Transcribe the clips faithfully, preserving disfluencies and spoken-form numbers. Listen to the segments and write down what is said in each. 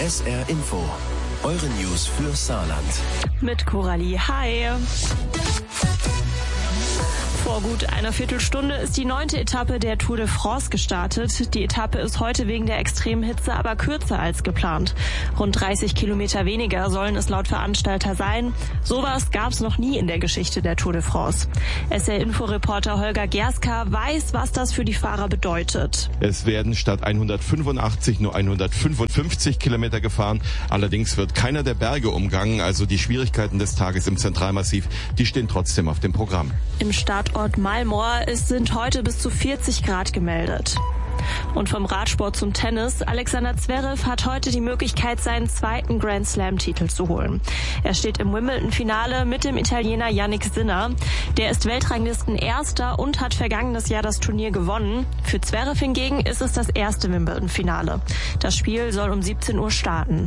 S R Info, eure News für Saarland. Mit Coralie. Hi. Vor gut einer Viertelstunde ist die neunte Etappe der Tour de France gestartet. Die Etappe ist heute wegen der extremen Hitze aber kürzer als geplant. Rund dreißig Kilometer weniger sollen es laut Veranstalter sein. Sowas gab es noch nie in der Geschichte der Tour de France. S R-Info-Reporter Holger Gerska weiß, was das für die Fahrer bedeutet. Es werden statt hundertfünfundachtzig nur hundertfünfundfünfzig Kilometer gefahren. Allerdings wird keiner der Berge umgangen. Also die Schwierigkeiten des Tages im Zentralmassiv, die stehen trotzdem auf dem Programm. Im Startort Malmor es sind heute bis zu vierzig Grad gemeldet. Und vom Radsport zum Tennis. Alexander Zverev hat heute die Möglichkeit, seinen zweiten Grand Slam-Titel zu holen. Er steht im Wimbledon-Finale mit dem Italiener Jannik Sinner. Der ist Weltranglisten-Erster und hat vergangenes Jahr das Turnier gewonnen. Für Zverev hingegen ist es das erste Wimbledon-Finale. Das Spiel soll um siebzehn Uhr starten.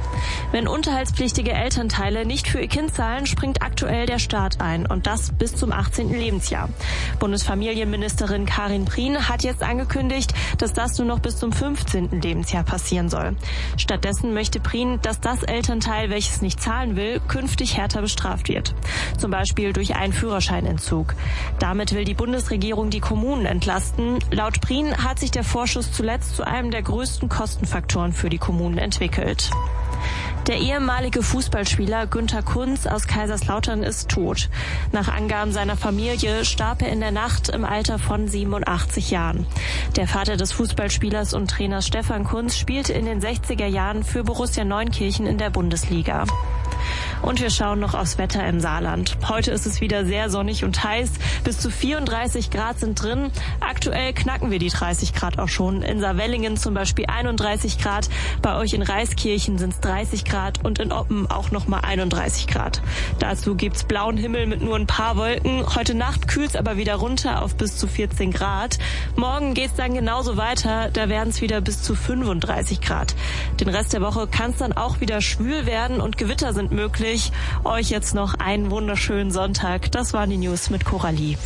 Wenn unterhaltspflichtige Elternteile nicht für ihr Kind zahlen, springt aktuell der Staat ein und das bis zum achtzehnten Lebensjahr. Bundesfamilienministerin Karin Prien hat jetzt angekündigt, dass das nur noch bis zum fünfzehnten Lebensjahr passieren soll. Stattdessen möchte Prien, dass das Elternteil, welches nicht zahlen will, künftig härter bestraft wird. Zum Beispiel durch einen Führerscheinentzug. Damit will die Bundesregierung die Kommunen entlasten. Laut Prien hat sich der Vorschuss zuletzt zu einem der größten Kostenfaktoren für die Kommunen entwickelt. Der ehemalige Fußballspieler Günter Kunz aus Kaiserslautern ist tot. Nach Angaben seiner Familie starb er in der Nacht im Alter von siebenundachtzig Jahren. Der Vater des Fußballspielers und Trainers Stefan Kunz spielte in den sechziger Jahren für Borussia Neunkirchen in der Bundesliga. Und wir schauen noch aufs Wetter im Saarland. Heute ist es wieder sehr sonnig und heiß. Bis zu vierunddreißig Grad sind drin. Aktuell knacken wir die dreißig Grad auch schon. In Saarwellingen zum Beispiel einunddreißig Grad. Bei euch in Reiskirchen sind es dreißig Grad und in Oppen auch nochmal einunddreißig Grad. Dazu gibt's blauen Himmel mit nur ein paar Wolken. Heute Nacht kühlt's aber wieder runter auf bis zu vierzehn Grad. Morgen geht's dann genauso weiter. Da werden es wieder bis zu fünfunddreißig Grad. Den Rest der Woche kann es dann auch wieder schwül werden und Gewitter sind möglich. Euch jetzt noch einen wunderschönen Sonntag. Das waren die News mit Coralie.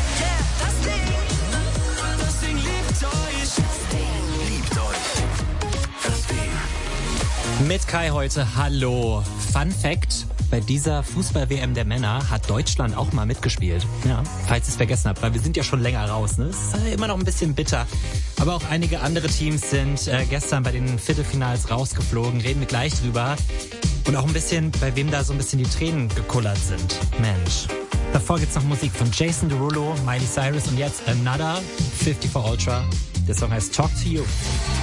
Mit Kai heute, hallo. Fun Fact, bei dieser Fußball-W M der Männer hat Deutschland auch mal mitgespielt. Ja, falls ihr es vergessen habt, weil wir sind ja schon länger raus. Ne? Es ist immer noch ein bisschen bitter. Aber auch einige andere Teams sind äh, gestern bei den Viertelfinals rausgeflogen. Reden wir gleich drüber. Und auch ein bisschen, bei wem da so ein bisschen die Tränen gekullert sind. Mensch. Davor gibt's noch Musik von Jason Derulo, Miley Cyrus und jetzt Another fifty-four Ultra. Der Song heißt Talk to You.